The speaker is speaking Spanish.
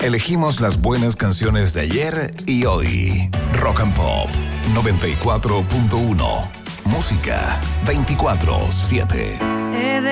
Elegimos las buenas canciones de ayer y hoy. Rock and Pop 94.1. Música 24/7.